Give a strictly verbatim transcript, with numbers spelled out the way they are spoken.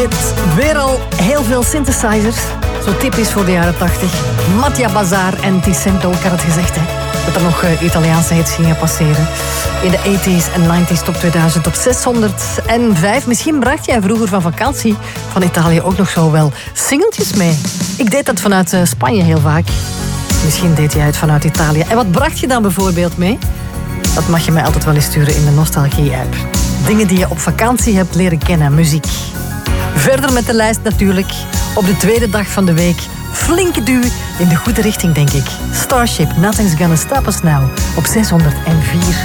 Weer al heel veel synthesizers. Zo typisch voor de jaren tachtig. Mattia Bazar en Ticento, ik had het gezegd, hè. Dat er nog uh, Italiaanse hits gingen passeren. In de tachtiger en negentiger top tweeduizend op zeshonderdvijf. Misschien bracht jij vroeger van vakantie van Italië ook nog zo wel singeltjes mee. Ik deed dat vanuit uh, Spanje heel vaak. Misschien deed jij het vanuit Italië. En wat bracht je dan bijvoorbeeld mee? Dat mag je mij altijd wel eens sturen in de Nostalgie-app. Dingen die je op vakantie hebt leren kennen, muziek. Verder met de lijst natuurlijk. Op de tweede dag van de week. Flinke duw in de goede richting, denk ik. Starship, Nothing's Gonna Stop Us Now. Op zeshonderdvier.